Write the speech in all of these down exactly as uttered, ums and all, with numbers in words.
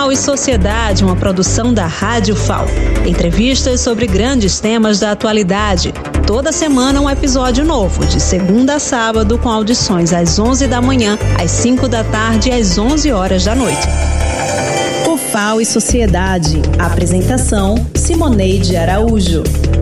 Fal e Sociedade, uma produção da Rádio Fal. Entrevistas sobre grandes temas da atualidade. Toda semana um episódio novo, de segunda a sábado, com audições às onze da manhã, às cinco da tarde e às onze horas da noite. O Fal e Sociedade. Apresentação: Simoneide Araújo.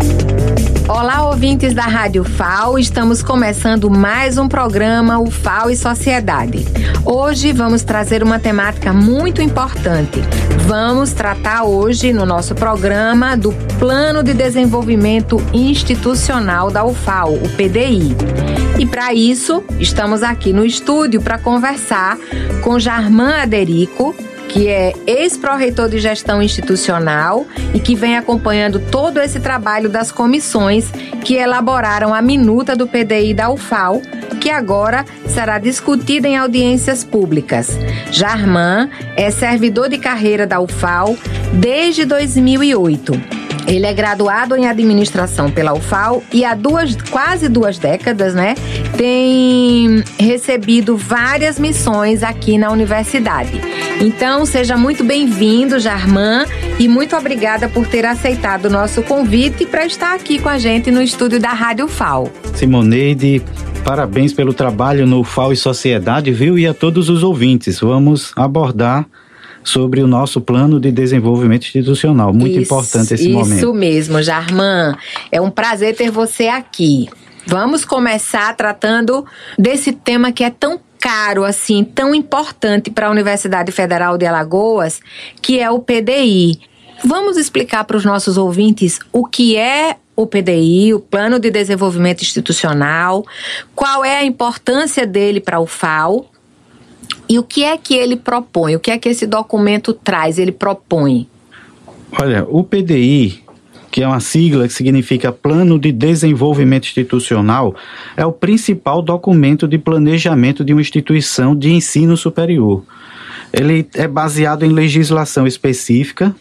Olá, ouvintes da Rádio Fal, estamos começando mais um programa, o Fal e Sociedade. Hoje vamos trazer uma temática muito importante. Vamos tratar hoje no nosso programa do Plano de Desenvolvimento Institucional da U F A L, o P D I. E para isso, estamos aqui no estúdio para conversar com Jarman Aderico, que é ex-pró-reitor de gestão institucional e que vem acompanhando todo esse trabalho das comissões que elaboraram a minuta do P D I da U F A L, que agora será discutida em audiências públicas. Jarman é servidor de carreira da U F A L desde dois mil e oito. Ele é graduado em administração pela U F A L e há duas, quase duas décadas, né, tem recebido várias missões aqui na universidade. Então, seja muito bem-vindo, Jarman, e muito obrigada por ter aceitado o nosso convite para estar aqui com a gente no estúdio da Rádio F A L. Simoneide, parabéns pelo trabalho no F A L e Sociedade, viu? E a todos os ouvintes, vamos abordar sobre o nosso plano de desenvolvimento institucional. Muito isso, importante esse isso momento. Isso mesmo, Jarman. É um prazer ter você aqui. Vamos começar tratando desse tema que é tão caro, assim, tão importante para a Universidade Federal de Alagoas, que é o P D I. Vamos explicar para os nossos ouvintes o que é o P D I, o Plano de Desenvolvimento Institucional, qual é a importância dele para o F A L e o que é que ele propõe, o que é que esse documento traz, ele propõe. Olha, o P D I, que é uma sigla que significa Plano de Desenvolvimento Institucional, é o principal documento de planejamento de uma instituição de ensino superior. Ele é baseado em legislação específica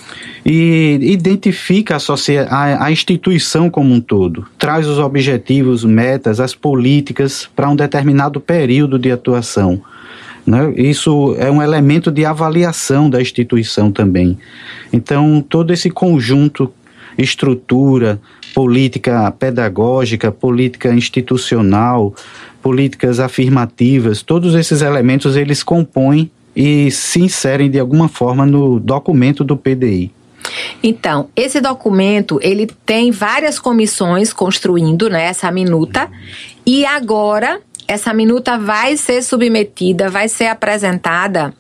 e identifica a, socia- a, a instituição como um todo, traz os objetivos, metas, as políticas para um determinado período de atuação. Né? Isso é um elemento de avaliação da instituição também. Então, todo esse conjunto, estrutura, política pedagógica, política institucional, políticas afirmativas, todos esses elementos eles compõem e se inserem de alguma forma no documento do P D I. Então, esse documento, ele tem várias comissões construindo, né, essa minuta, e agora essa minuta vai ser submetida, vai ser apresentada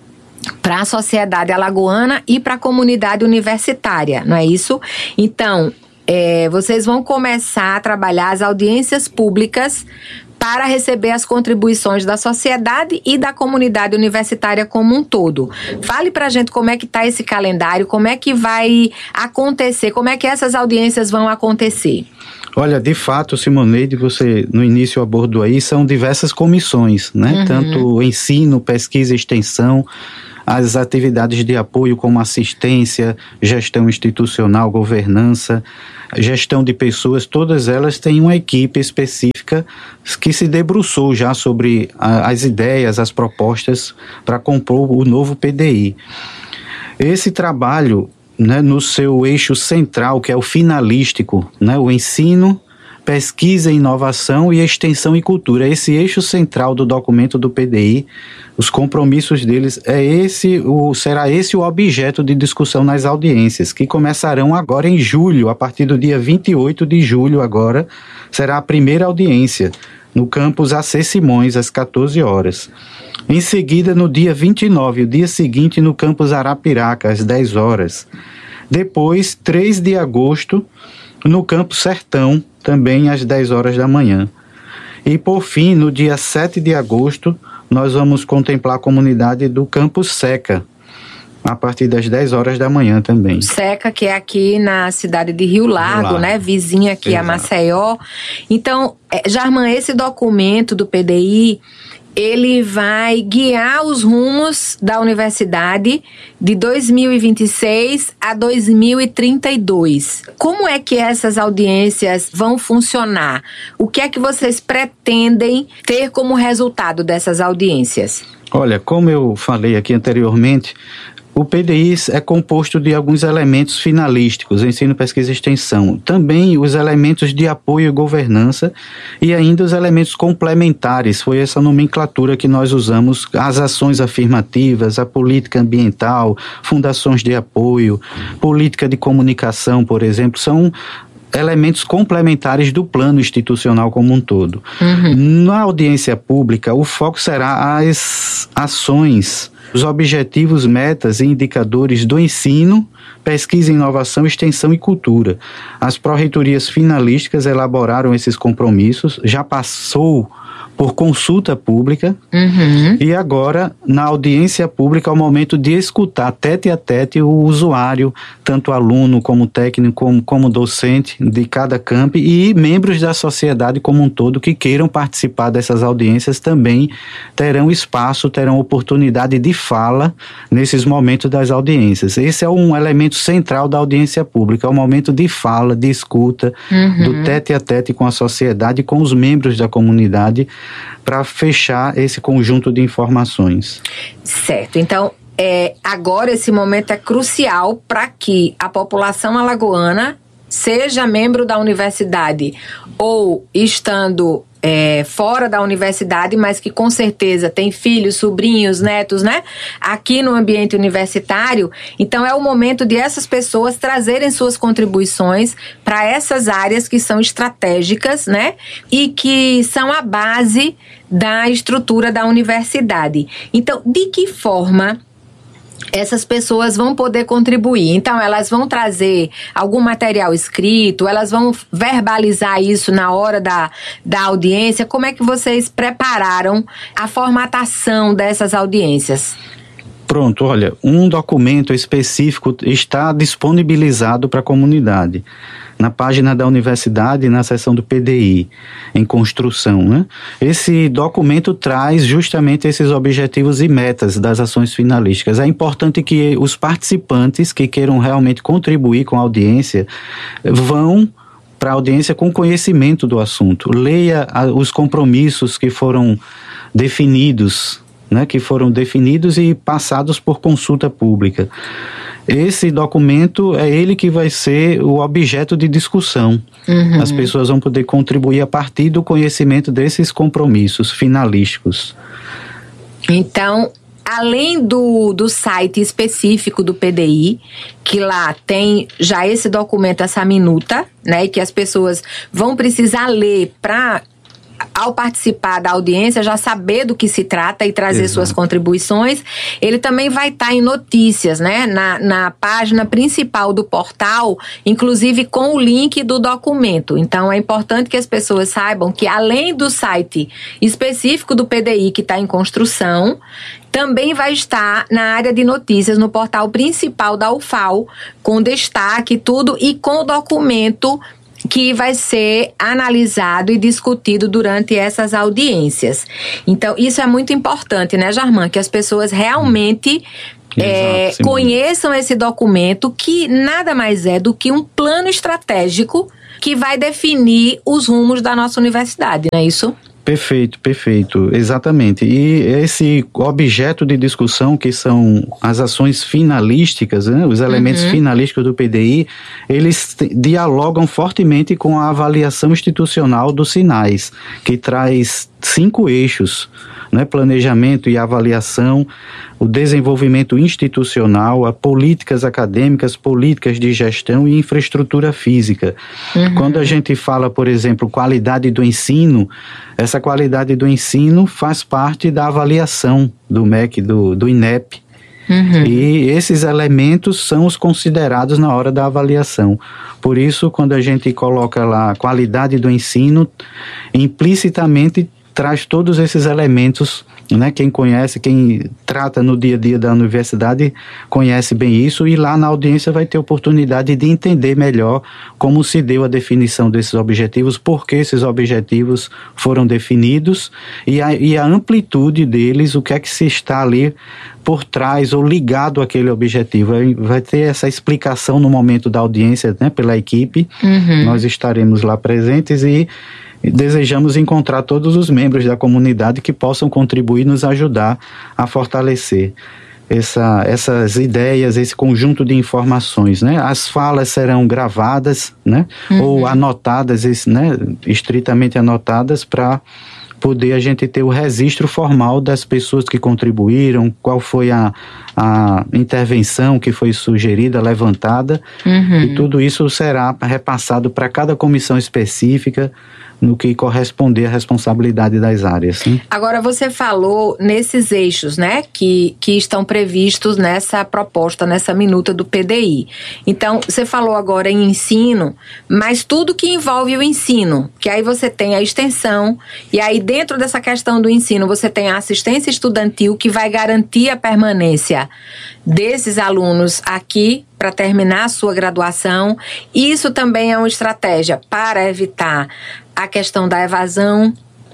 para a sociedade alagoana e para a comunidade universitária, não é isso? Então, é, vocês vão começar a trabalhar as audiências públicas para receber as contribuições da sociedade e da comunidade universitária como um todo. Fale para a gente como é que está esse calendário, como é que vai acontecer, como é que essas audiências vão acontecer. Olha, de fato, Simoneide, você no início abordou aí, são diversas comissões, né? Uhum. Tanto ensino, pesquisa e extensão, as atividades de apoio como assistência, gestão institucional, governança, gestão de pessoas, todas elas têm uma equipe específica que se debruçou já sobre a, as ideias, as propostas para compor o novo P D I. Esse trabalho, né, no seu eixo central, que é o finalístico, né, o ensino, pesquisa e inovação e extensão e cultura. Esse eixo central do documento do P D I, os compromissos deles, é esse, o, será esse o objeto de discussão nas audiências, que começarão agora em julho, a partir do dia vinte e oito de julho agora, será a primeira audiência, no campus A C Simões, às catorze horas. Em seguida, no dia vinte e nove, o dia seguinte, no campus Arapiraca, às dez horas. Depois, três de agosto, no campus Sertão, também às dez horas da manhã. E, por fim, no dia sete de agosto, nós vamos contemplar a comunidade do campus Seca, a partir das dez horas da manhã também. Seca, que é aqui na cidade de Rio Largo, Rio Largo. né? Vizinha aqui Exato. a Maceió. Então, Jarman, esse documento do P D I, ele vai guiar os rumos da universidade de dois mil e vinte e seis a dois mil e trinta e dois. Como é que essas audiências vão funcionar? O que é que vocês pretendem ter como resultado dessas audiências? Olha, como eu falei aqui anteriormente, O P D I é composto de alguns elementos finalísticos, ensino, pesquisa e extensão. Também os elementos de apoio e governança e ainda os elementos complementares. Foi essa nomenclatura que nós usamos, as ações afirmativas, a política ambiental, fundações de apoio, política de comunicação, por exemplo, são elementos complementares do plano institucional como um todo. Uhum. Na audiência pública, o foco será as ações, os objetivos, metas e indicadores do ensino, pesquisa, inovação, extensão e cultura. As pró-reitorias finalísticas elaboraram esses compromissos, já passou por consulta pública, uhum. e agora, na audiência pública, é o momento de escutar tete a tete o usuário, tanto aluno como técnico, como, como docente de cada campo, e membros da sociedade como um todo que queiram participar dessas audiências também terão espaço, terão oportunidade de fala nesses momentos das audiências. Esse é um elemento central da audiência pública, é o momento de fala, de escuta, uhum. do tete a tete com a sociedade, com os membros da comunidade, para fechar esse conjunto de informações. Certo, então é, agora esse momento é crucial para que a população alagoana, seja membro da universidade ou estando é, fora da universidade, mas que com certeza tem filhos, sobrinhos, netos, né? Aqui no ambiente universitário. Então é o momento de essas pessoas trazerem suas contribuições para essas áreas que são estratégicas, né? E que são a base da estrutura da universidade. Então, de que forma essas pessoas vão poder contribuir? Então, elas vão trazer algum material escrito, elas vão verbalizar isso na hora da, da audiência. Como é que vocês prepararam a formatação dessas audiências? Pronto, olha, um documento específico está disponibilizado para a comunidade. Na página da universidade, na seção do P D I, em construção, né? Esse documento traz justamente esses objetivos e metas das ações finalísticas. É importante que os participantes que queiram realmente contribuir com a audiência vão para a audiência com conhecimento do assunto. Leia a, os compromissos que foram definidos, né? Que foram definidos e passados por consulta pública. Esse documento é ele que vai ser o objeto de discussão. Uhum. As pessoas vão poder contribuir a partir do conhecimento desses compromissos finalísticos. Então, além do, do site específico do P D I, que lá tem já esse documento, essa minuta, né, que as pessoas vão precisar ler para, ao participar da audiência, já saber do que se trata e trazer Exato. Suas contribuições. Ele também vai estar em notícias, né? Na, na página principal do portal, inclusive com o link do documento. Então, é importante que as pessoas saibam que, além do site específico do P D I, que está em construção, também vai estar na área de notícias, no portal principal da U F A L, com destaque, tudo, e com o documento que vai ser analisado e discutido durante essas audiências. Então, isso é muito importante, né, Jarman? Que as pessoas realmente é, Exato, conheçam esse documento, que nada mais é do que um plano estratégico que vai definir os rumos da nossa universidade, não é isso? Perfeito, perfeito, exatamente. E esse objeto de discussão, que são as ações finalísticas, né, os elementos uhum. finalísticos do P D I, eles t- dialogam fortemente com a avaliação institucional dos sinais, que traz cinco eixos, né, planejamento e avaliação, o desenvolvimento institucional, as políticas acadêmicas, políticas de gestão e infraestrutura física. Uhum. Quando a gente fala, por exemplo, qualidade do ensino, essa qualidade do ensino faz parte da avaliação do M E C, do, do I N E P. Uhum. E esses elementos são os considerados na hora da avaliação. Por isso, quando a gente coloca lá a qualidade do ensino, implicitamente traz todos esses elementos, né? Quem conhece, quem trata no dia a dia da universidade, conhece bem isso, e lá na audiência vai ter oportunidade de entender melhor como se deu a definição desses objetivos, por que esses objetivos foram definidos e a, e a amplitude deles, o que é que se está ali por trás ou ligado àquele objetivo. Vai ter essa explicação no momento da audiência, né, pela equipe. Uhum. Nós estaremos lá presentes e desejamos encontrar todos os membros da comunidade que possam contribuir e nos ajudar a fortalecer. essa, essas ideias, esse conjunto de informações, né? As falas serão gravadas, né? Uhum. Ou anotadas, né? Estritamente anotadas para poder a gente ter o registro formal das pessoas que contribuíram, qual foi a, a intervenção que foi sugerida, levantada, uhum. e tudo isso será repassado para cada comissão específica no que corresponder à responsabilidade das áreas. Sim? Agora, você falou nesses eixos, né, que, que estão previstos nessa proposta, nessa minuta do P D I. Então, você falou agora em ensino, mas tudo que envolve o ensino, que aí você tem a extensão, e aí dentro dessa questão do ensino, você tem a assistência estudantil, que vai garantir a permanência desses alunos aqui para terminar a sua graduação. Isso também é uma estratégia para evitar a questão da evasão,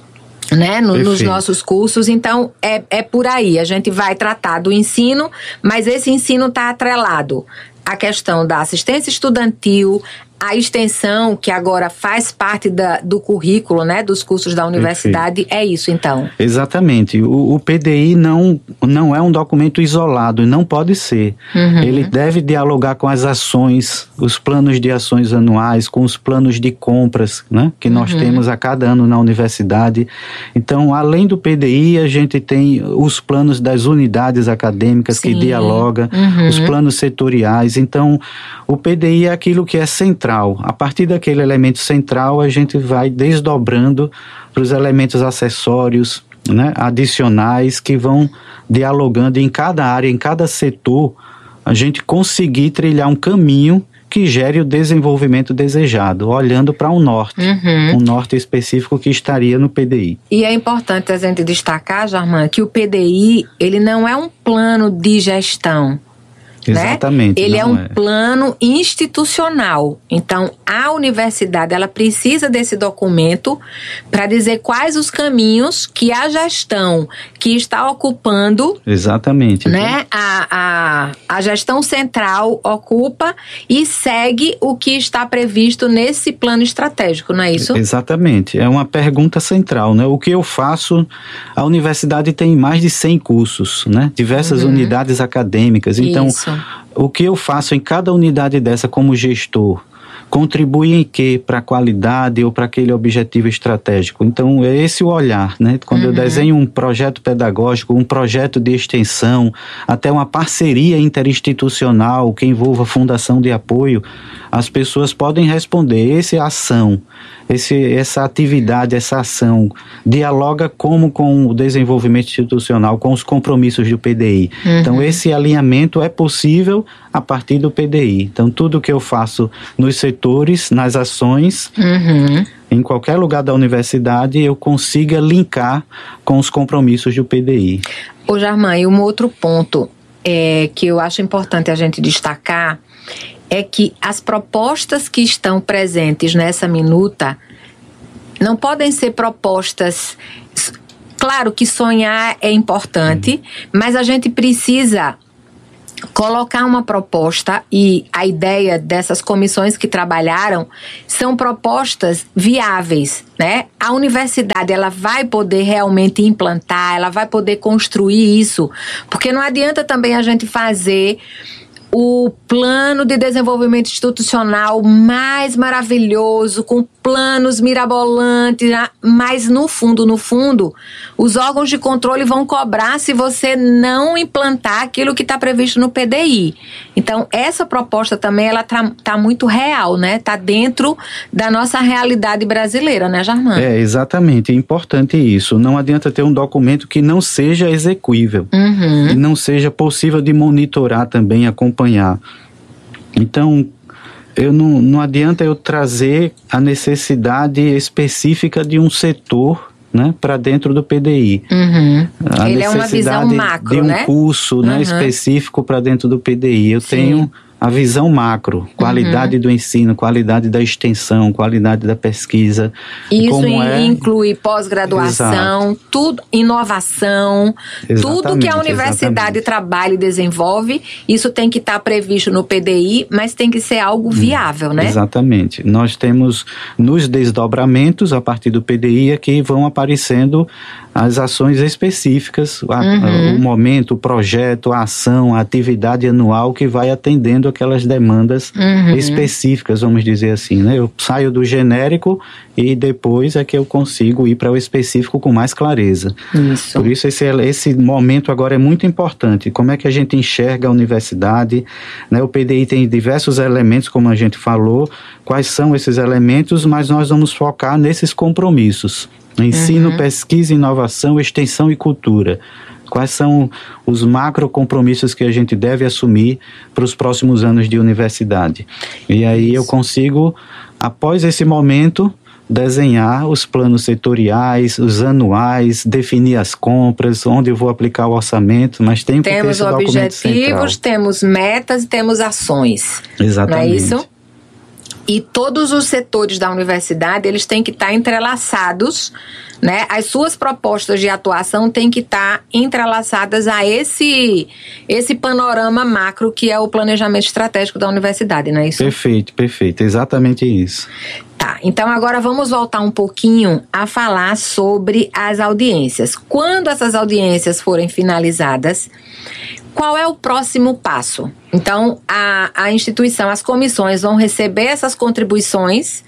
né, no, nos nossos cursos. Então, é, é por aí. A gente vai tratar do ensino, mas esse ensino está atrelado à questão da assistência estudantil, a extensão, que agora faz parte da, do currículo, né, dos cursos da universidade. Perfeito. É isso, então? Exatamente. O, o P D I não, não é um documento isolado, não pode ser. Uhum. Ele deve dialogar com as ações, os planos de ações anuais, com os planos de compras, né, que nós uhum. temos a cada ano na universidade. Então, além do P D I, a gente tem os planos das unidades acadêmicas. Sim. Que dialoga, uhum. os planos setoriais. Então, o P D I é aquilo que é central. A partir daquele elemento central, a gente vai desdobrando para os elementos acessórios, né, adicionais, que vão dialogando em cada área, em cada setor, a gente conseguir trilhar um caminho que gere o desenvolvimento desejado, olhando para um norte, uhum. um norte específico que estaria no P D I. E é importante a gente destacar, Jarman, que o P D I, ele não é um plano de gestão. Exatamente. Né? Ele é um é. plano institucional. Então, a universidade, ela precisa desse documento para dizer quais os caminhos que a gestão que está ocupando... Exatamente. Né? A, a, a gestão central ocupa e segue o que está previsto nesse plano estratégico, não é isso? Exatamente. É uma pergunta central, né? O que eu faço... A universidade tem mais de cem cursos, né? Diversas uhum. unidades acadêmicas. Então... Isso. O que eu faço em cada unidade dessa como gestor contribui em quê? Para a qualidade ou para aquele objetivo estratégico? Então, é esse o olhar, né? Quando uhum. eu desenho um projeto pedagógico, um projeto de extensão, até uma parceria interinstitucional que envolva fundação de apoio, as pessoas podem responder, essa é a ação, esse, essa atividade, essa ação, dialoga como com o desenvolvimento institucional, com os compromissos do P D I. Uhum. Então, esse alinhamento é possível a partir do P D I. Então, tudo que eu faço nos setores, nas ações, uhum. em qualquer lugar da universidade, eu consiga linkar com os compromissos do P D I. Ô, Jarman, e um outro ponto é, que eu acho importante a gente destacar é que as propostas que estão presentes nessa minuta não podem ser propostas... Claro que sonhar é importante, uhum. mas a gente precisa colocar uma proposta, e a ideia dessas comissões que trabalharam são propostas viáveis, né? A universidade, ela vai poder realmente implantar, ela vai poder construir isso, porque não adianta também a gente fazer o plano de desenvolvimento institucional mais maravilhoso, com planos mirabolantes, mas no fundo, no fundo, os órgãos de controle vão cobrar se você não implantar aquilo que está previsto no P D I. Então, essa proposta também, ela está muito real, né? Está dentro da nossa realidade brasileira, né, Jarman? É, exatamente. É importante isso. Não adianta ter um documento que não seja execuível, uhum. e não seja possível de monitorar também, acompanhar. Então, eu não, não adianta eu trazer a necessidade específica de um setor, né, para dentro do P D I. Uhum. Ele é uma visão macro, de um né? curso, né, uhum. específico para dentro do P D I. Eu Sim. tenho a visão macro, qualidade uhum. do ensino, qualidade da extensão, qualidade da pesquisa. Isso como é... inclui pós-graduação, tudo, inovação, exatamente, tudo que a universidade exatamente. trabalha e desenvolve, isso tem que estar tá previsto no P D I, mas tem que ser algo viável, né? Exatamente. Nós temos nos desdobramentos, a partir do P D I, aqui vão aparecendo as ações específicas, a, uhum. a, o momento, o projeto, a ação, a atividade anual que vai atendendo aquelas demandas uhum. específicas, vamos dizer assim, né? Eu saio do genérico e depois é que eu consigo ir para o específico com mais clareza. Isso. Por isso esse, esse momento agora é muito importante. Como é que a gente enxerga a universidade, né? O P D I tem diversos elementos, como a gente falou, quais são esses elementos, mas nós vamos focar nesses compromissos. Ensino, uhum. pesquisa, inovação, extensão e cultura. Quais são os macro compromissos que a gente deve assumir para os próximos anos de universidade? E aí Isso. eu consigo, após esse momento, desenhar os planos setoriais, os anuais, definir as compras, onde eu vou aplicar o orçamento, mas tem que ter esse documento central. Temos objetivos, temos metas e temos ações. Exatamente. Não é isso? E todos os setores da universidade, eles têm que estar entrelaçados, né? As suas propostas de atuação têm que estar entrelaçadas a esse, esse panorama macro que é o planejamento estratégico da universidade, não é isso? Perfeito, perfeito. Exatamente isso. Tá, então agora vamos voltar um pouquinho a falar sobre as audiências. Quando essas audiências forem finalizadas, qual é o próximo passo? Então, a, a instituição, as comissões vão receber essas contribuições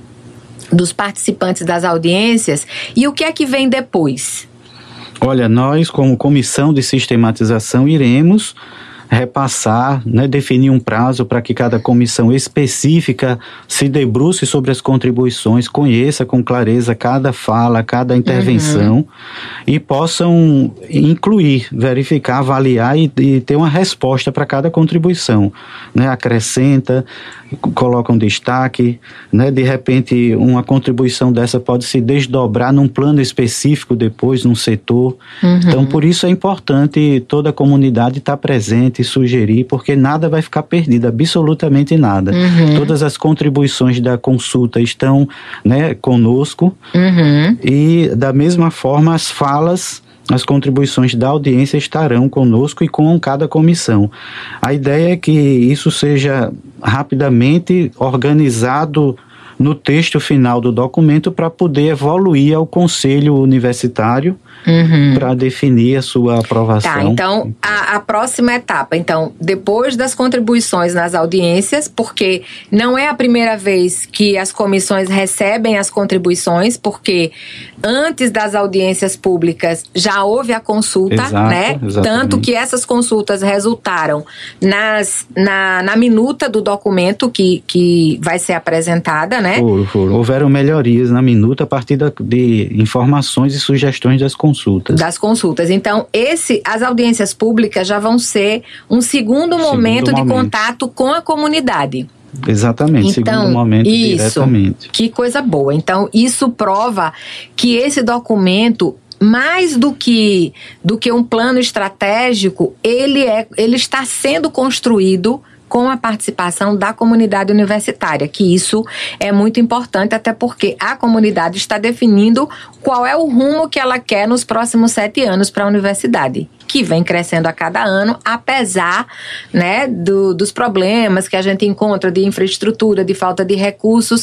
dos participantes das audiências e o que é que vem depois? Olha, nós como comissão de sistematização iremos repassar, né, definir um prazo para que cada comissão específica se debruce sobre as contribuições, conheça com clareza cada fala, cada intervenção uhum. e possam incluir, verificar, avaliar e, e ter uma resposta para cada contribuição, né, acrescenta, coloca um destaque, né, de repente uma contribuição dessa pode se desdobrar num plano específico depois, num setor. Uhum. Então, por isso é importante toda a comunidade estar presente, sugerir, porque nada vai ficar perdido, absolutamente nada. Uhum. Todas as contribuições da consulta estão, né, conosco uhum. e da mesma forma as falas, as contribuições da audiência estarão conosco e com cada comissão. A ideia é que isso seja rapidamente organizado no texto final do documento para poder evoluir ao Conselho Universitário uhum. para definir a sua aprovação. Tá, então a, a próxima etapa, então, depois das contribuições nas audiências, porque não é a primeira vez que as comissões recebem as contribuições, porque antes das audiências públicas já houve a consulta, Exato, né? Exatamente. Tanto que essas consultas resultaram nas, na, na minuta do documento que, que vai ser apresentada, né? Foram, foram. Houveram melhorias na minuta a partir da, de informações e sugestões das consultas. Das consultas. Então, esse, as audiências públicas já vão ser um segundo, segundo momento, momento de contato com a comunidade. Exatamente, então, segundo momento isso, diretamente. Que coisa boa. Então, isso prova que esse documento, mais do que, do que um plano estratégico, ele, é, ele está sendo construído com a participação da comunidade universitária, que isso é muito importante, até porque a comunidade está definindo qual é o rumo que ela quer nos próximos sete anos para a universidade, que vem crescendo a cada ano, apesar, né, do, dos problemas que a gente encontra de infraestrutura, de falta de recursos,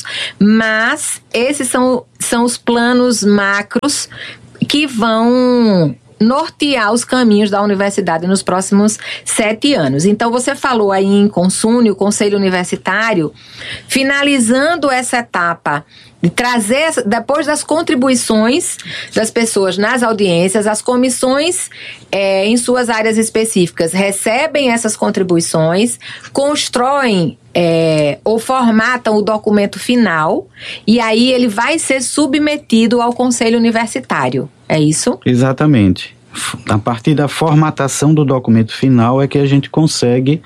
mas esses são, são os planos macros que vão nortear os caminhos da universidade nos próximos sete anos. Então, você falou aí em Consune, o Conselho Universitário, finalizando essa etapa de trazer, depois das contribuições das pessoas nas audiências, as comissões, é, em suas áreas específicas, recebem essas contribuições, constroem é, ou formatam o documento final, e aí ele vai ser submetido ao Conselho Universitário. É isso? Exatamente. A partir da formatação do documento final é que a gente consegue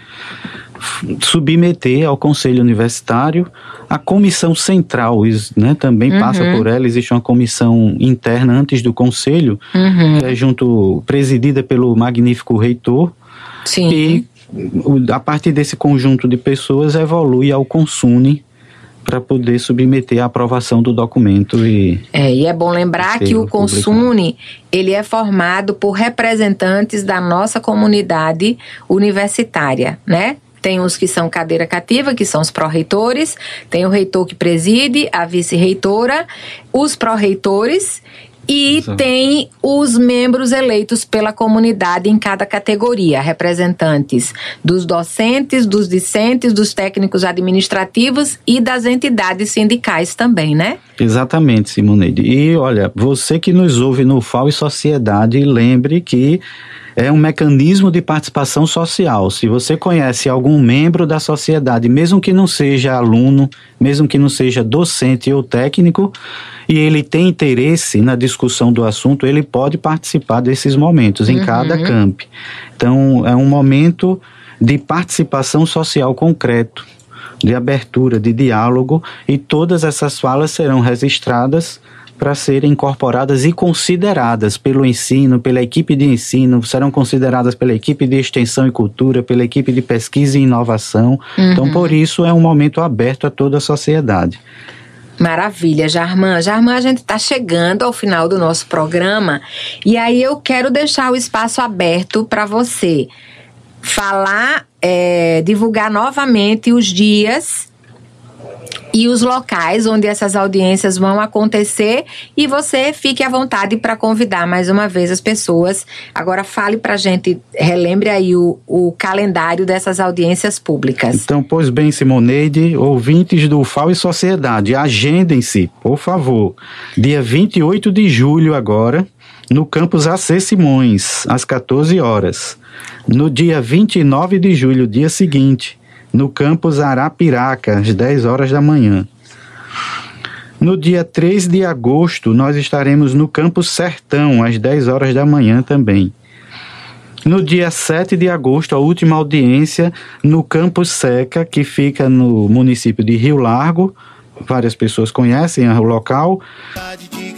submeter ao Conselho Universitário. A comissão central, né, também uhum. passa por ela. Existe uma comissão interna antes do Conselho, uhum. que é junto, presidida pelo magnífico reitor. Sim. E a partir desse conjunto de pessoas evolui ao Consune, para poder submeter a aprovação do documento. E é, e é bom lembrar que o Consune, ele é formado por representantes da nossa comunidade universitária, né? Tem os que são cadeira cativa, que são os pró-reitores, tem o reitor que preside, a vice-reitora, os pró-reitores E Exato. tem os membros eleitos pela comunidade em cada categoria, representantes dos docentes, dos discentes, dos técnicos administrativos e das entidades sindicais também, né? Exatamente, Simoneide. E olha, você que nos ouve no F A O e Sociedade, lembre que é um mecanismo de participação social. Se você conhece algum membro da sociedade, mesmo que não seja aluno, mesmo que não seja docente ou técnico, e ele tem interesse na discussão do assunto, ele pode participar desses momentos em uhum. cada camp. Então, é um momento de participação social concreto, de abertura, de diálogo, e todas essas falas serão registradas para serem incorporadas e consideradas pelo ensino, pela equipe de ensino, serão consideradas pela equipe de extensão e cultura, pela equipe de pesquisa e inovação. Uhum. Então, por isso, é um momento aberto a toda a sociedade. Maravilha, Jarman. Jarman, a gente está chegando ao final do nosso programa e aí eu quero deixar o espaço aberto para você falar, é, divulgar novamente os dias e os locais onde essas audiências vão acontecer, e você fique à vontade para convidar mais uma vez as pessoas. Agora fale para a gente, relembre aí o, o calendário dessas audiências públicas. Então, pois bem, Simoneide, ouvintes do F A O e Sociedade, agendem-se, por favor. Dia vinte e oito de julho agora, no campus A C Simões, às quatorze horas. No dia vinte e nove de julho, dia seguinte, no campus Arapiraca, às dez horas da manhã. No dia três de agosto, nós estaremos no campus Sertão, às dez horas da manhã também. No dia sete de agosto, a última audiência no campus Seca, que fica no município de Rio Largo. Várias pessoas conhecem o local.